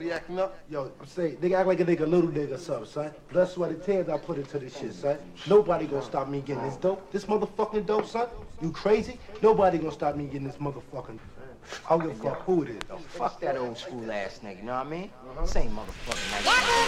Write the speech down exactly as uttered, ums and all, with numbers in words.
be acting up? Yo, I'm saying, nigga act like a nigga little nigga or something, son. Blood, sweat, and tears I put into this shit, son. Nobody gonna stop me getting this dope. This motherfucking dope, son. You crazy? Nobody gonna stop me getting this motherfucking... I don't give a fuck who it is, though. Fuck that old school ass nigga, you know what I mean? Uh-huh. Same motherfucking night.